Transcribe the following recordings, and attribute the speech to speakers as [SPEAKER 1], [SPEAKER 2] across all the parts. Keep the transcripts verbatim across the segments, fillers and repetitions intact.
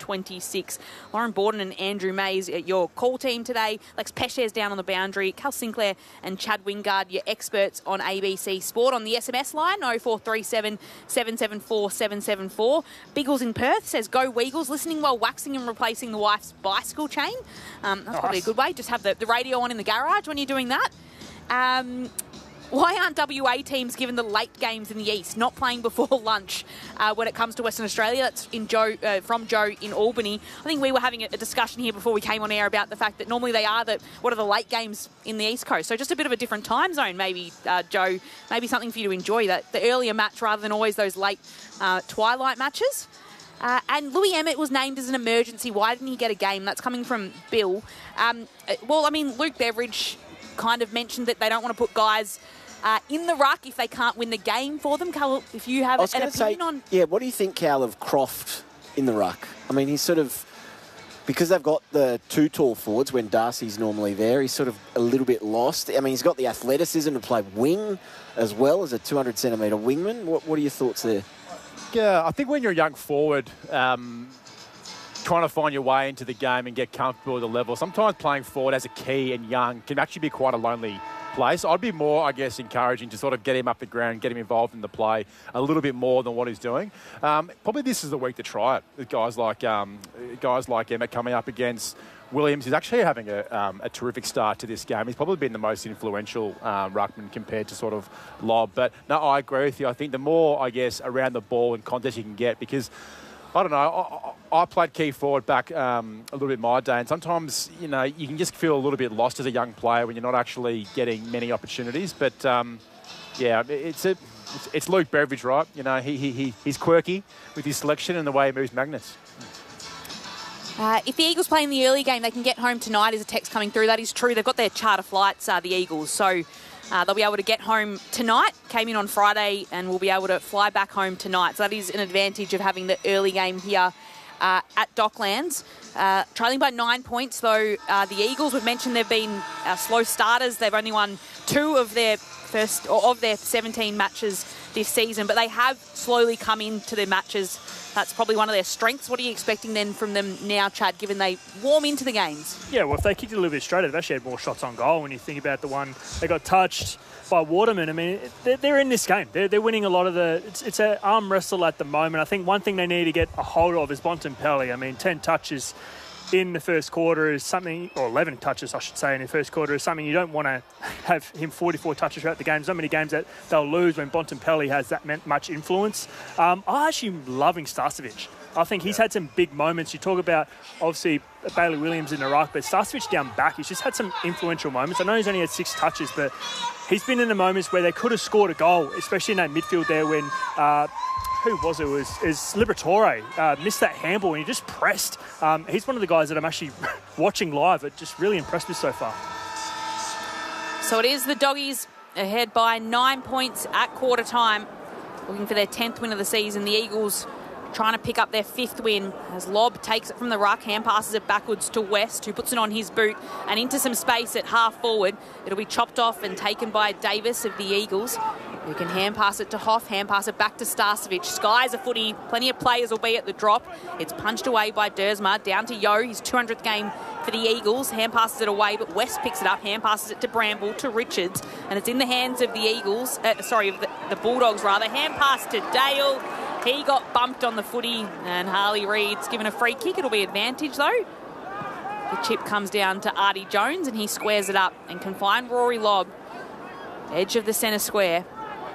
[SPEAKER 1] twenty-six. Lauren Borden and Andrew Mays, your call team today. Lex Pesce's down on the boundary. Cal Sinclair and Chad Wingard, your experts on A B C Sport. On the S M S line, oh four three seven, seven seven four, seven seven four. Biggles in Perth says, go Weagles, listening while waxing and replacing the wife's bicycle chain. Um, that's nice. Probably a good way. Just have the, the radio on in the garage when you're doing that. Um... Why aren't W A teams given the late games in the East, not playing before lunch uh, when it comes to Western Australia? That's in Joe, uh, from Joe in Albany. I think we were having a discussion here before we came on air about the fact that normally they are the, what are the late games in the East Coast. So just a bit of a different time zone, maybe, uh, Joe. Maybe something for you to enjoy, that the earlier match rather than always those late uh, twilight matches. Uh, and Louis Emmett was named as an emergency. Why didn't he get a game? That's coming from Bill. Um, well, I mean, Luke Beveridge kind of mentioned that they don't want to put guys uh, in the ruck if they can't win the game for them. Cal, if you have an opinion
[SPEAKER 2] say,
[SPEAKER 1] on...
[SPEAKER 2] Yeah, what do you think, Cal, of Croft in the ruck? I mean, he's sort of... Because they've got the two tall forwards when Darcy's normally there, he's sort of a little bit lost. I mean, he's got the athleticism to play wing as well as a two hundred centimetre wingman. What, what are your thoughts there?
[SPEAKER 3] Yeah, I think when you're a young forward... Um, trying to find your way into the game and get comfortable at the level. Sometimes playing forward as a key and young can actually be quite a lonely place. I'd be more, I guess, encouraging to sort of get him up the ground, get him involved in the play a little bit more than what he's doing. Um, probably this is the week to try it with guys like um, guys like Emmett coming up against Williams. He's actually having a, um, a terrific start to this game. He's probably been the most influential um, ruckman compared to sort of Lob. But no, I agree with you. I think the more, I guess, around the ball and contest you can get, because I don't know, I, I played key forward back um, a little bit my day, and sometimes, you know, you can just feel a little bit lost as a young player when you're not actually getting many opportunities. But, um, yeah, it's a, it's, it's Luke Beveridge, right? You know, he, he, he he's quirky with his selection and the way he moves magnets.
[SPEAKER 1] Uh, if the Eagles play in the early game, they can get home tonight, is a text coming through. That is true. They've got their charter flights, uh, the Eagles, so... Uh, they'll be able to get home tonight, came in on Friday, and will be able to fly back home tonight. So that is an advantage of having the early game here uh, at Docklands. Uh, trailing by nine points, though, uh, the Eagles, we've mentioned they've been uh, slow starters. They've only won two of their first, or of their seventeen matches this season, but they have slowly come into their matches. That's probably one of their strengths. What are you expecting then from them now, Chad, given they warm into the games?
[SPEAKER 4] Yeah, well, if they kicked it a little bit straighter, they've actually had more shots on goal. When you think about the one they got touched by Waterman, I mean, they're, they're in this game. They're, they're winning a lot of the... It's, it's an arm wrestle at the moment. I think one thing they need to get a hold of is Bontempelli. I mean, ten touches in the first quarter is something, or eleven touches, I should say, in the first quarter is something you don't want to have him forty-four touches throughout the game. So many games that they'll lose when Bontempelli has that much influence. Um, I actually am loving Starcevic. I think he's had some big moments. You talk about, obviously, Bailey Williams in the ruck, but Starcevic down back, he's just had some influential moments. I know he's only had six touches, but he's been in the moments where they could have scored a goal, especially in that midfield there when... Uh, who was it? It was is Liberatore uh, missed that handball and he just pressed. Um, he's one of the guys that I'm actually watching live. It just really impressed me so far.
[SPEAKER 1] So it is the Doggies ahead by nine points at quarter time, looking for their tenth win of the season. The Eagles trying to pick up their fifth win as Lob takes it from the ruck, hand passes it backwards to West, who puts it on his boot and into some space at half forward. It'll be chopped off and taken by Davis of the Eagles, who can hand pass it to Hoff, hand pass it back to Starcevic. Skies a footy, plenty of players will be at the drop. It's punched away by Dersma, down to Yo, his two hundredth game for the Eagles. Hand passes it away, but West picks it up, hand passes it to Bramble, to Richards, and it's in the hands of the Eagles, uh, sorry, of the, the Bulldogs rather. Hand pass to Dale. He got bumped on the footy, and Harley Reid's given a free kick. It'll be advantage, though. The chip comes down to Artie Jones, and he squares it up and can find Rory Lobb, edge of the centre square.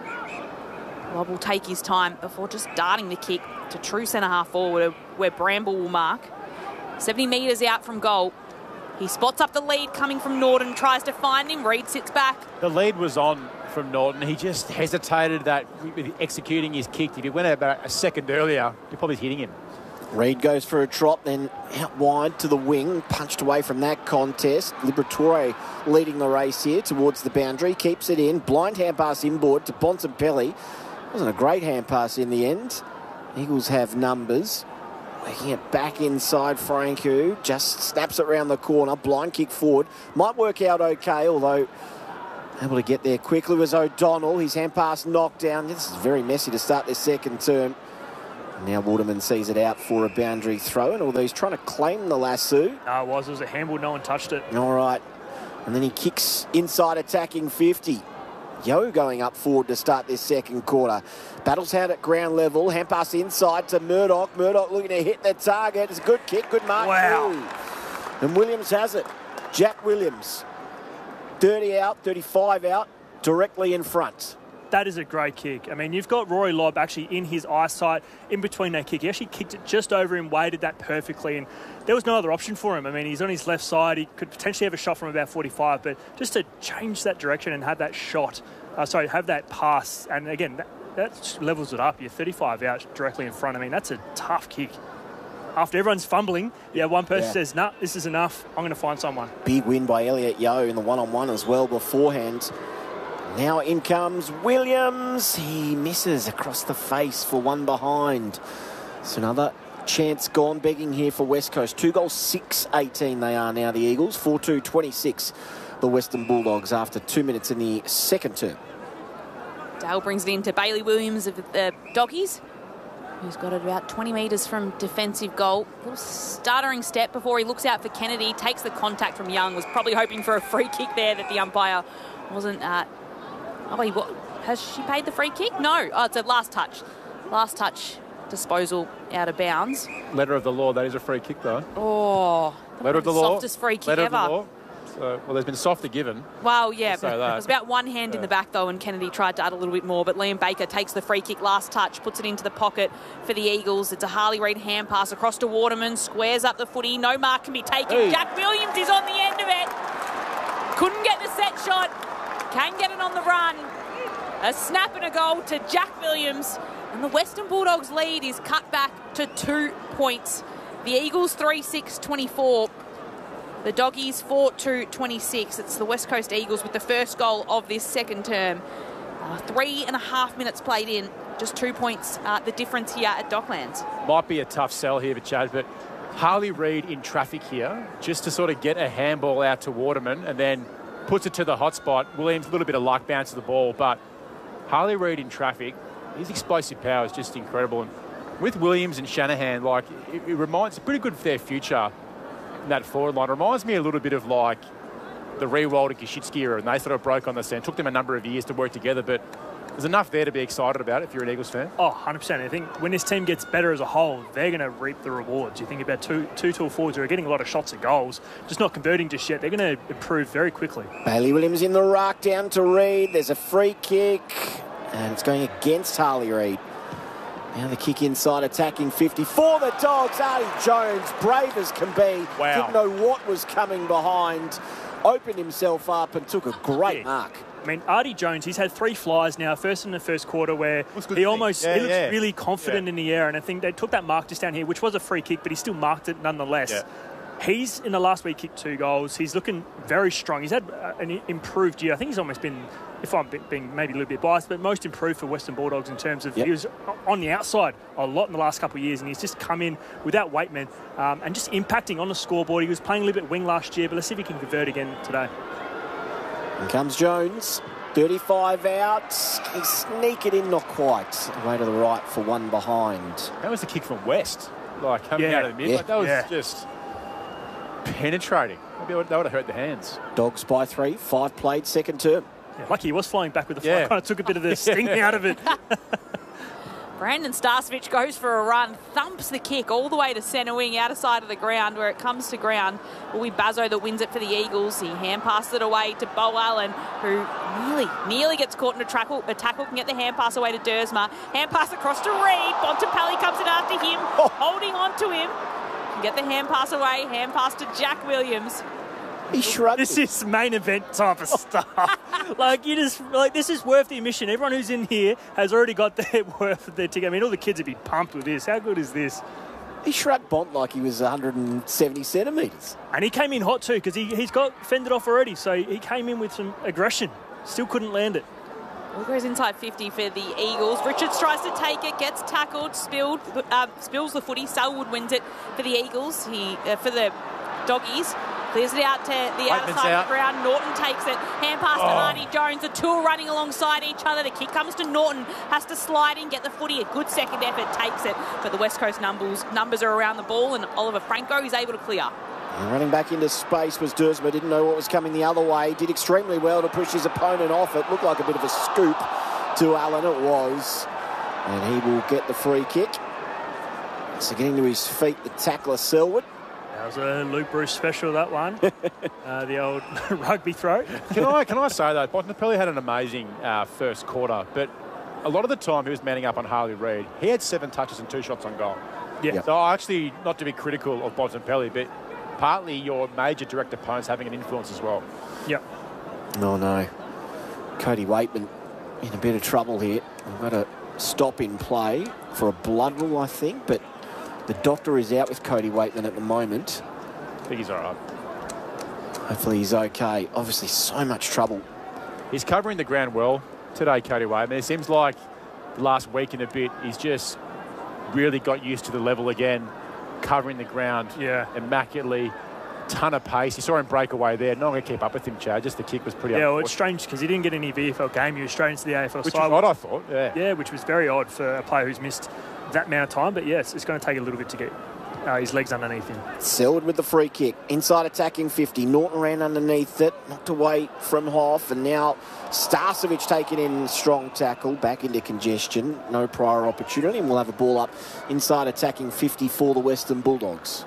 [SPEAKER 1] Lobb will take his time before just darting the kick to true centre half forward, where Bramble will mark. seventy metres out from goal. He spots up the lead coming from Norton, tries to find him. Reid sits back.
[SPEAKER 3] The lead was on from Norton. He just hesitated that with executing his kick. If he went about a second earlier, you're probably hitting him.
[SPEAKER 2] Reid goes for a drop, then out wide to the wing, punched away from that contest. Liberatore leading the race here towards the boundary, keeps it in. Blind hand pass inboard to Bontempelli. Wasn't a great hand pass in the end. Eagles have numbers. Making it back inside, Franku just snaps it round the corner. Blind kick forward. Might work out okay, although able to get there quickly was O'Donnell. His hand pass knocked down. This is very messy to start this second term. Now Waterman sees it out for a boundary throw, and although he's trying to claim the lasso.
[SPEAKER 4] No, it was. It was a handball. No one touched it.
[SPEAKER 2] All right. And then he kicks inside attacking fifty. Yo going up forward to start this second quarter. Battles out at ground level. Hand pass inside to Murdoch. Murdoch looking to hit the target. It's a good kick. Good mark.
[SPEAKER 4] Wow.
[SPEAKER 2] Too. And Williams has it. Jack Williams. thirty out, thirty-five out, directly in front.
[SPEAKER 4] That is a great kick. I mean, you've got Rory Lobb actually in his eyesight in between that kick. He actually kicked it just over him, weighted that perfectly, and there was no other option for him. I mean, he's on his left side. He could potentially have a shot from about forty-five, but just to change that direction and have that shot, uh, sorry, have that pass, and again, that, that levels it up. You're thirty-five out directly in front. I mean, that's a tough kick. After everyone's fumbling, yeah, one person yeah. says, nah, this is enough. I'm going to find someone.
[SPEAKER 2] Big win by Elliot Yeo in the one-on-one as well beforehand. Now in comes Williams. He misses across the face for one behind. So another chance gone begging here for West Coast. Two goals, six eighteen they are now, the Eagles. four two twenty-six, the Western Bulldogs after two minutes in the second term.
[SPEAKER 1] Dale brings it in to Bailey Williams of the Doggies, who's got it about twenty metres from defensive goal. A little stuttering step before he looks out for Kennedy. Takes the contact from Young. Was probably hoping for a free kick there that the umpire wasn't... Uh, Oh, he, what, has she paid the free kick? No. Oh, it's a last touch. Last touch disposal out of bounds.
[SPEAKER 3] Letter of the law, that is a free kick, though.
[SPEAKER 1] Oh.
[SPEAKER 3] Letter of the law.
[SPEAKER 1] Softest free kick
[SPEAKER 3] Letter
[SPEAKER 1] ever.
[SPEAKER 3] Of the law. So, well, there's been softer given.
[SPEAKER 1] Well, yeah. But
[SPEAKER 3] that.
[SPEAKER 1] it was about one hand yeah. in the back, though, and Kennedy tried to add a little bit more. But Liam Baker takes the free kick, last touch, puts it into the pocket for the Eagles. It's a Harley Reid hand pass across to Waterman, squares up the footy. No mark can be taken.
[SPEAKER 3] Hey.
[SPEAKER 1] Jack Williams is on the end of it. Couldn't get the set shot. Can get it on the run. A snap and a goal to Jack Williams. And the Western Bulldogs lead is cut back to two points. The Eagles three six twenty-four. The Doggies four two twenty-six. It's the West Coast Eagles with the first goal of this second term. Uh, three and a half minutes played in. Just two points, uh, the difference here at Docklands.
[SPEAKER 3] Might be a tough sell here for Chad, but Harley Reid in traffic here just to sort of get a handball out to Waterman and then puts it to the hot spot. Williams, a little bit of luck bounce to the ball, but Harley Reid in traffic, his explosive power is just incredible. And with Williams and Shanahan, like, it, it reminds, it's pretty good for their future in that forward line. It reminds me a little bit of like the Rewald and Kashitsky era, and they sort of broke on the stand. It took them a number of years to work together, but there's enough there to be excited about if you're an Eagles fan.
[SPEAKER 4] Oh, one hundred percent. I think when this team gets better as a whole, they're going to reap the rewards. You think about two two tall forwards who are getting a lot of shots and goals, just not converting just yet. They're going to improve very quickly.
[SPEAKER 2] Bailey Williams in the ruck down to Reid. There's a free kick, and it's going against Harley Reid. Now the kick inside, attacking fifty for the Dogs. Artie Jones, brave as can be.
[SPEAKER 3] Wow.
[SPEAKER 2] Didn't know what was coming behind. Opened himself up and took a great
[SPEAKER 4] yeah.
[SPEAKER 2] mark.
[SPEAKER 4] I mean, Artie Jones, he's had three flies now, first in the first quarter, where he almost
[SPEAKER 3] yeah,
[SPEAKER 4] he looks
[SPEAKER 3] yeah.
[SPEAKER 4] really confident
[SPEAKER 3] yeah.
[SPEAKER 4] in the air, and I think they took that mark just down here, which was a free kick, but he still marked it nonetheless.
[SPEAKER 3] Yeah.
[SPEAKER 4] He's, in the last week, kicked two goals. He's looking very strong. He's had an improved year. I think he's almost been, if I'm being maybe a little bit biased, but most improved for Western Bulldogs in terms of yep. he was on the outside a lot in the last couple of years, and he's just come in without Waitman um, and just impacting on the scoreboard. He was playing a little bit wing last year, but let's see if he can convert again today.
[SPEAKER 2] In comes Jones. thirty-five out. He sneak it in, not quite. Away to the right for one behind.
[SPEAKER 3] That was the kick from West, like coming
[SPEAKER 4] yeah.
[SPEAKER 3] out of the mid.
[SPEAKER 2] Yeah.
[SPEAKER 3] Like, that was
[SPEAKER 4] yeah.
[SPEAKER 3] just penetrating. Maybe that would have hurt the hands.
[SPEAKER 2] Dogs by three. Five played, second term.
[SPEAKER 4] Yeah, lucky he was flying back with the
[SPEAKER 3] Yeah.
[SPEAKER 4] fly. Kind of took a bit of the sting out of it.
[SPEAKER 1] Brandon Starcevich goes for a run, thumps the kick all the way to centre wing, outer side of the ground. Where it comes to ground, will be Bazzo that wins it for the Eagles. He hand passes it away to Bo Allen, who nearly, nearly gets caught in a tackle. A tackle can get the hand pass away to Dersma. Hand pass across to Reid. Bontempelli comes in after him, oh. holding on to him. Can get the hand pass away. Hand pass to Jack Williams.
[SPEAKER 2] He shrugged.
[SPEAKER 4] This is main event type of stuff. like you just like this is worth the admission. Everyone who's in here has already got their worth of their ticket. I mean, all the kids would be pumped with this. How good is this?
[SPEAKER 2] He shrugged Bont like he was one hundred seventy centimetres.
[SPEAKER 4] And he came in hot too because he, he's got fended off already. So he came in with some aggression. Still couldn't land it.
[SPEAKER 1] Well, goes inside fifty for the Eagles. Richards tries to take it, gets tackled, spilled, uh, spills the footy. Selwood wins it for the Eagles. He uh, for the Doggies. Clears it out to the outer
[SPEAKER 3] Waitman's
[SPEAKER 1] side
[SPEAKER 3] out.
[SPEAKER 1] of the ground. Norton takes it. Hand pass to
[SPEAKER 3] Oh.
[SPEAKER 1] Hardy Jones. The two are running alongside each other. The kick comes to Norton. Has to slide in, get the footy. A good second effort, takes it. But the West Coast numbers, numbers are around the ball, and Oliver Franco is able to clear.
[SPEAKER 2] And running back into space was Dersma. Didn't know what was coming the other way. Did extremely well to push his opponent off. It looked like a bit of a scoop to Allen. It was. And he will get the free kick. So getting to his feet, the tackler, Selwood.
[SPEAKER 4] That was a Luke Bruce special, that one. uh, the old rugby throw.
[SPEAKER 3] Can I can I say though, Bontempelli had an amazing uh, first quarter, but a lot of the time he was manning up on Harley Reid. He had seven touches and two shots on goal.
[SPEAKER 4] Yeah.
[SPEAKER 2] Yeah.
[SPEAKER 3] So actually, not to be critical of Bontempelli, but partly your major direct opponents having an influence as well.
[SPEAKER 4] Yep.
[SPEAKER 2] Oh no. Cody Waitman in a bit of trouble here. We've got to stop in play for a blood rule, I think, but the doctor is out with Cody Waitman at the moment.
[SPEAKER 3] I think he's all right.
[SPEAKER 2] Hopefully he's okay. Obviously so much trouble.
[SPEAKER 3] He's covering the ground well today, Cody Waitman. It seems like the last week and a bit, he's just really got used to the level again, covering the ground
[SPEAKER 4] Yeah.
[SPEAKER 3] immaculately. Ton of pace. You saw him break away there. Not going to keep up with him, Chad. Just the kick was pretty
[SPEAKER 4] Yeah, well,
[SPEAKER 3] unfortunate.
[SPEAKER 4] it's strange because he didn't get any V F L game. He was straight into the A F L
[SPEAKER 3] Which
[SPEAKER 4] side.
[SPEAKER 3] was odd, I thought. Yeah.
[SPEAKER 4] Yeah, which was very odd for a player who's missed that amount of time. But yes, it's going to take a little bit to get uh, his legs underneath him.
[SPEAKER 2] Selwood with the free kick. Inside attacking fifty. Norton ran underneath it. Knocked away from Hoff. And now Starcevic taking in strong tackle. Back into congestion. No prior opportunity. And we'll have a ball up inside attacking fifty for the Western Bulldogs.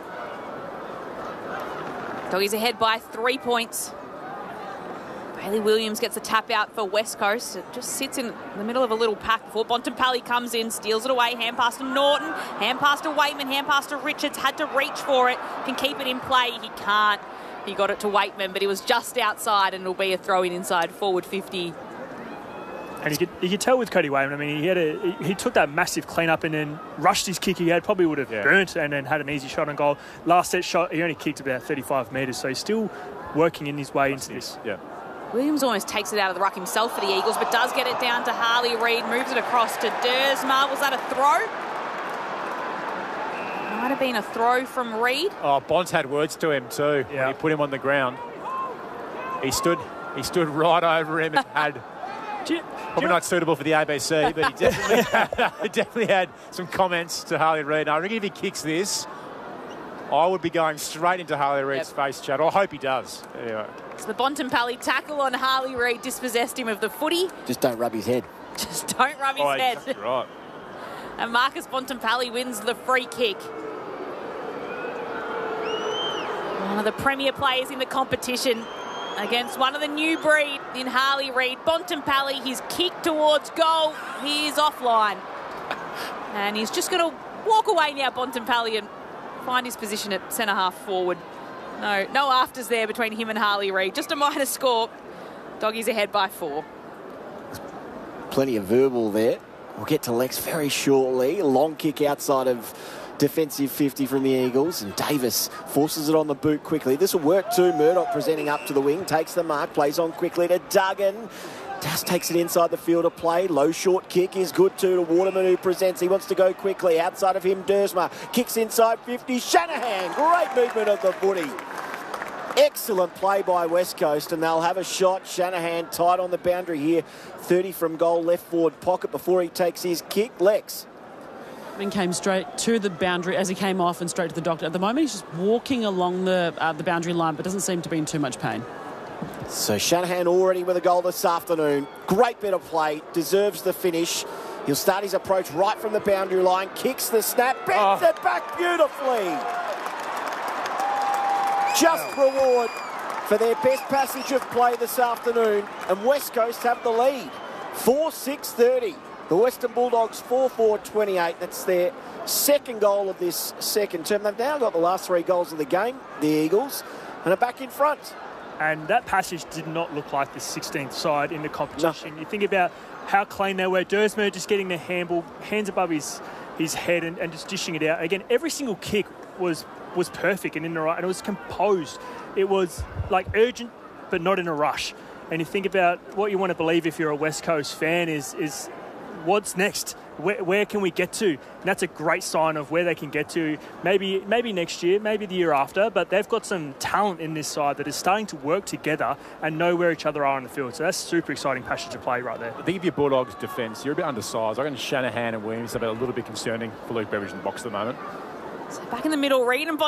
[SPEAKER 1] Doggies ahead by three points. Bailey Williams gets a tap out for West Coast. It just sits in the middle of a little pack before Bontempelli comes in, steals it away. Hand pass to Norton, hand pass to Waitman, hand pass to Richards. Had to reach for it, can keep it in play. He can't. He got it to Waitman, but he was just outside, and it'll be a throw in inside forward fifty.
[SPEAKER 4] And you could, you could tell with Cody Waitman, I mean, he had a he, he took that massive clean-up and then rushed his kick. He had probably would have
[SPEAKER 3] Yeah.
[SPEAKER 4] burnt and then had an easy shot on goal. Last set shot, he only kicked about thirty-five metres, so he's still working in his way into this.
[SPEAKER 3] Yeah.
[SPEAKER 1] Williams almost takes it out of the ruck himself for the Eagles, but does get it down to Harley Reid, moves it across to Dersma. Was that a throw? Might have been a throw from Reid.
[SPEAKER 3] Oh, Bonds had words to him too
[SPEAKER 4] Yeah.
[SPEAKER 3] when he put him on the ground. He stood he stood right over him and had...
[SPEAKER 4] Do you-
[SPEAKER 3] Probably not suitable for the A B C, but he definitely, had, he definitely had some comments to Harley Reid. I reckon if he kicks this, I would be going straight into Harley Reid's
[SPEAKER 1] Yep.
[SPEAKER 3] face, Chad. I hope he does. Anyway.
[SPEAKER 1] So the Bontempelli tackle on Harley Reid dispossessed him of the footy.
[SPEAKER 2] Just don't rub his head.
[SPEAKER 1] Just don't rub his
[SPEAKER 3] Oh,
[SPEAKER 1] head.
[SPEAKER 3] exactly right.
[SPEAKER 1] And Marcus Bontempelli wins the free kick. One of the premier players in the competition against one of the new breed in Harley Reid. Bontempelli, his kick towards goal. He is offline. And he's just going to walk away now, Bontempelli, and find his position at centre-half forward. No, no afters there between him and Harley Reid. Just a minor score. Doggies ahead by four.
[SPEAKER 2] Plenty of verbal there. We'll get to Lex very shortly. A long kick outside of defensive fifty from the Eagles, and Davis forces it on the boot quickly. This will work too. Murdoch presenting up to the wing, takes the mark, plays on quickly to Duggan. Just takes it inside the field of play. Low short kick is good too to Waterman, who presents. He wants to go quickly. Outside of him, Dersma kicks inside fifty. Shanahan, great movement of the footy. Excellent play by West Coast, and they'll have a shot. Shanahan tight on the boundary here. thirty from goal, left forward pocket before he takes his kick. Lex.
[SPEAKER 5] And came straight to the boundary as he came off and straight to the doctor. At the moment, he's just walking along the uh, the boundary line, but doesn't seem to be in too much pain.
[SPEAKER 2] So Shanahan already with a goal this afternoon. Great bit of play. Deserves the finish. He'll start his approach right from the boundary line. Kicks the snap. Bends
[SPEAKER 3] Oh.
[SPEAKER 2] it back beautifully. Just reward for their best passage of play this afternoon. And West Coast have the lead. four six thirty. The Western Bulldogs four four twenty-eight. That's their second goal of this second term. They've now got the last three goals of the game, the Eagles, and are back in front.
[SPEAKER 4] And that passage did not look like the sixteenth side in the competition. No. You think about how clean they were. Dersma just getting the handball, hands above his his head and, and just dishing it out. Again, every single kick was was perfect and in the right, and it was composed. It was like urgent, but not in a rush. And you think about what you want to believe if you're a West Coast fan is is what's next. where, where can we get to? And that's a great sign of where they can get to. Maybe maybe next year, maybe the year after. But they've got some talent in this side that is starting to work together and know where each other are on the field. So that's super exciting passage of play right there.
[SPEAKER 3] I think if your Bulldogs defence, you're a bit undersized. I reckon Shanahan and Williams have been a little bit concerning for Luke Beveridge in the box at the moment.
[SPEAKER 1] So back in the middle, Reid and